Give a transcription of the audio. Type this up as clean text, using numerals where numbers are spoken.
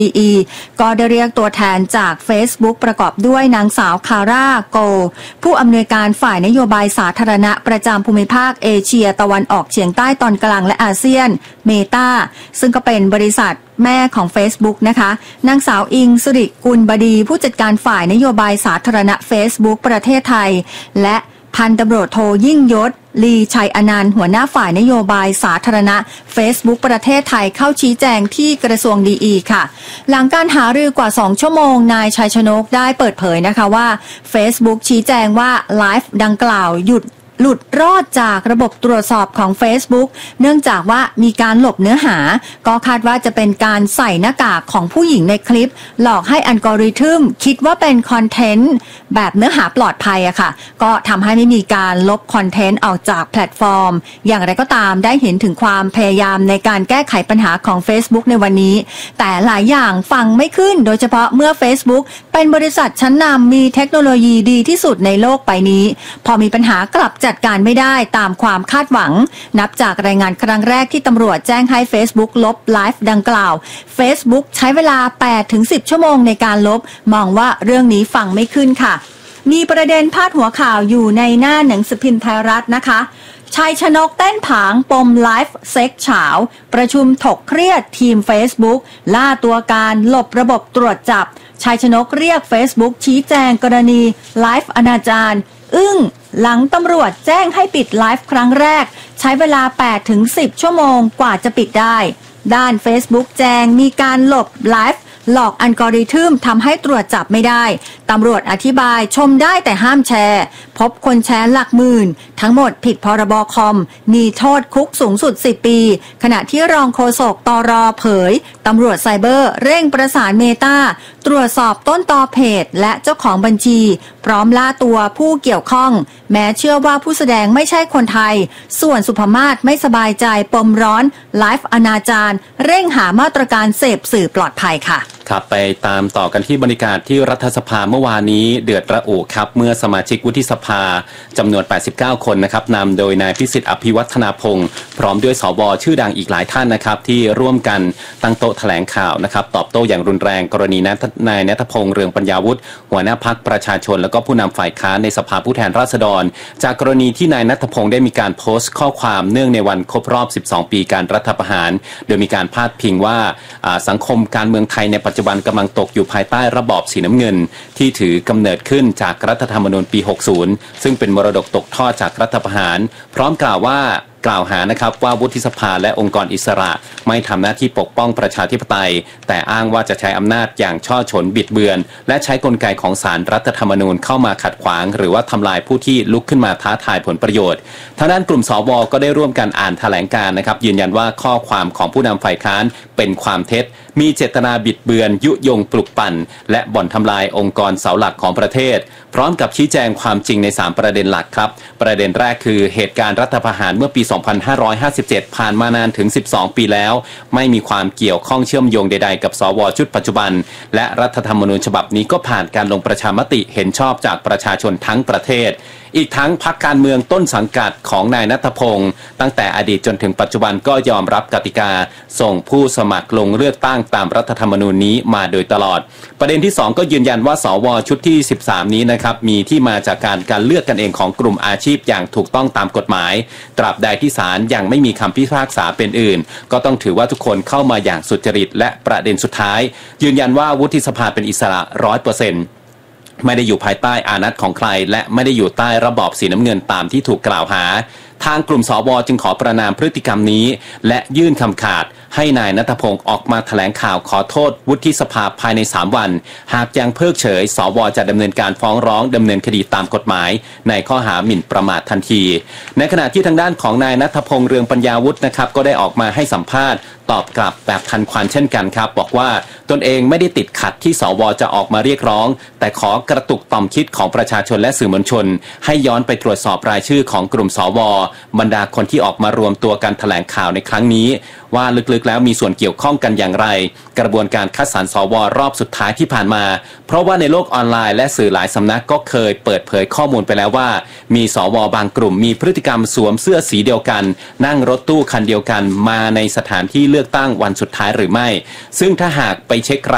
DE ก็ได้เรียกตัวแทนจาก Facebook ประกอบด้วยนางสาวคาร่าโกผู้อำนวยการฝ่ายนโยบายสาธารณะประจำภูมิภาคเอเชียตะวันออกเฉียงใต้ตอนกลางและอาเซียนเมตาซึ่งก็เป็นบริษัทแม่ของ Facebook นะคะนางสาวอิงสิริกุลบดีผู้จัดการฝ่ายนโยบายสาธารณะ Facebook ประเทศไทยและพันตำรวจโทยิ่งยศลีชัยอนันต์หัวหน้าฝ่ายนโยบายสาธารณะ Facebook ประเทศไทยเข้าชี้แจงที่กระทรวงดีค่ะหลังการหารือกว่า2ชั่วโมงนายชัยชนกได้เปิดเผยนะคะว่า Facebook ชี้แจงว่าไลฟ์ดังกล่าวหลุดรอดจากระบบตรวจสอบของ Facebook เนื่องจากว่ามีการหลบเนื้อหาก็คาดว่าจะเป็นการใส่หน้ากากของผู้หญิงในคลิปหลอกให้อัลกอริทึมคิดว่าเป็นคอนเทนต์แบบเนื้อหาปลอดภัยอะค่ะก็ทำให้ไม่มีการลบคอนเทนต์ออกจากแพลตฟอร์มอย่างไรก็ตามได้เห็นถึงความพยายามในการแก้ไขปัญหาของ Facebook ในวันนี้แต่หลายอย่างฟังไม่ขึ้นโดยเฉพาะเมื่อ Facebook เป็นบริษัทชั้นนำมีเทคโนโลยีดีที่สุดในโลกใบนี้พอมีปัญหากลับจัดการไม่ได้ตามความคาดหวังนับจากรายงานครั้งแรกที่ตำรวจแจ้งให้ Facebook ลบไลฟ์ดังกล่าว Facebook ใช้เวลา 8-10 ชั่วโมงในการลบมองว่าเรื่องนี้ฟังไม่ขึ้นค่ะมีประเด็นพาดหัวข่าวอยู่ในหน้าหนังสือพิมพ์ไทยรัฐนะคะชัยชนกเต้นผางปมไลฟ์เซ็กเฉาประชุมถกเครียดทีม Facebook ล่าตัวการหลบระบบตรวจจับชัยชนกเรียก Facebook ชี้แจงกรณีไลฟ์อนาจารอึ้งหลังตำรวจแจ้งให้ปิดไลฟ์ครั้งแรกใช้เวลา 8-10 ชั่วโมงกว่าจะปิดได้ด้าน Facebook แจ้งมีการหลบไลฟ์หลอกอัลกอริทึมทำให้ตรวจจับไม่ได้ตำรวจอธิบายชมได้แต่ห้ามแชร์พบคนแชร์หลักหมื่นทั้งหมดผิดพรบคอมมีโทษคุกสูงสุด10 ปีขณะที่รองโฆษกตร.เผยตำรวจไซเบอร์เร่งประสานเมตาตรวจสอบต้นตอเพจและเจ้าของบัญชีพร้อมล่าตัวผู้เกี่ยวข้องแม้เชื่อว่าผู้แสดงไม่ใช่คนไทยส่วนสุภมาศไม่สบายใจปมร้อนไลฟ์อนาจารเร่งหามาตรการเสพสื่อปลอดภัยค่ะครับไปตามต่อกันที่บรรยากาศที่รัฐสภาเมื่อวานนี้เดือดระอุครับเมื่อสมาชิกวุฒิสภาจำนวน89คนนะครับนำโดยนายพิสิทธิ์อภิวัฒนาพงศ์พร้อมด้วยสวชื่อดังอีกหลายท่านนะครับที่ร่วมกันตั้งโต๊ะแถลงข่าวนะครับตอบโต้อย่างรุนแรงกรณีนายณัฐพงศ์เรืองปัญญาวุฒิหัวหน้าพรรคประชาชนและก็ผู้นำฝ่ายค้านในสภาผู้แทนราษฎรจากกรณีที่นายณัฐพงศ์ได้มีการโพสต์ข้อความเนื่องในวันครบรอบ12 ปีการรัฐประหารโดยมีการพาดพิงว่าสังคมการเมืองไทยในปัจจุบันกำลังตกอยู่ภายใต้ระบอบสีน้ำเงินที่ถือกำเนิดขึ้นจากรัฐธรรมนูญปี 60 ซึ่งเป็นมรดกตกทอดจากรัฐประหารพร้อมกล่าวหานะครับว่าวุฒิสภาและองค์กรอิสระไม่ทำหน้าที่ปกป้องประชาธิปไตยแต่อ้างว่าจะใช้อำนาจอย่างช่อฉนบิดเบือนและใช้กลไกของศาลรัฐธรรมนูญเข้ามาขัดขวางหรือว่าทำลายผู้ที่ลุกขึ้นมาท้าทายผลประโยชน์ทางด้านกลุ่มสวก็ได้ร่วมกันอ่านแถลงการณ์นะครับยืนยันว่าข้อความของผู้นำฝ่ายค้านเป็นความเท็จมีเจตนาบิดเบือนยุยงปลุกปั่นและบ่อนทำลายองค์กรเสาหลักของประเทศพร้อมกับชี้แจงความจริงใน3ประเด็นหลักครับประเด็นแรกคือเหตุการณ์รัฐประหารเมื่อปี 2557 ผ่านมานานถึง12 ปีแล้วไม่มีความเกี่ยวข้องเชื่อมโยงใดๆกับสวชุดปัจจุบันและรัฐธรรมนูญฉบับนี้ก็ผ่านการลงประชามติเห็นชอบจากประชาชนทั้งประเทศอีกทั้งพรรคการเมืองต้นสังกัดของนายณัฐพงศ์ตั้งแต่อดีตจนถึงปัจจุบันก็ยอมรับกติกาส่งผู้สมัครลงเลือกตั้งตามรัฐธรรมนูญนี้มาโดยตลอดประเด็นที่2ก็ยืนยันว่าสวชุดที่13นี้นะครับมีที่มาจากการเลือกกันเองของกลุ่มอาชีพอย่างถูกต้องตามกฎหมายตราบใดที่ศาลยังไม่มีคำพิพากษาเป็นอื่นก็ต้องถือว่าทุกคนเข้ามาอย่างสุจริตและประเด็นสุดท้ายยืนยันว่าวุฒิสภาเป็นอิสระ 100%ไม่ได้อยู่ภายใต้อานัตของใครและไม่ได้อยู่ใต้ระบอบสีน้ำเงินตามที่ถูกกล่าวหาทางกลุ่มสวจึงขอประณามพฤติกรรมนี้และยื่นคำขาดให้นายณัฐพงศ์ออกมาแถลงข่าวขอโทษวุฒิสภาภายใน3 วันหากยังเพิกเฉยสวจะดำเนินการฟ้องร้องดำเนินคดีตามกฎหมายในข้อหาหมิ่นประมาททันทีในขณะที่ทางด้านของนายณัฐพงศ์เรืองปัญญาวุฒินะครับก็ได้ออกมาให้สัมภาษณ์ตอบกลับแบบทันควันเช่นกันครับบอกว่าตนเองไม่ได้ติดขัดที่สวจะออกมาเรียกร้องแต่ขอกระตุกต่อมคิดของประชาชนและสื่อมวลชนให้ย้อนไปตรวจสอบรายชื่อของกลุ่มสวบรรดาคนที่ออกมารวมตัวกันแถลงข่าวในครั้งนี้ว่าลึกๆแล้วมีส่วนเกี่ยวข้องกันอย่างไรกระบวนการคัดสรรสวรอบสุดท้ายที่ผ่านมาเพราะว่าในโลกออนไลน์และสื่อหลายสำนักก็เคยเปิดเผยข้อมูลไปแล้วว่ามีสวบางกลุ่มมีพฤติกรรมสวมเสื้อสีเดียวกันนั่งรถตู้คันเดียวกันมาในสถานที่เลือกตั้งวันสุดท้ายหรือไม่ซึ่งถ้าหากไปเช็คร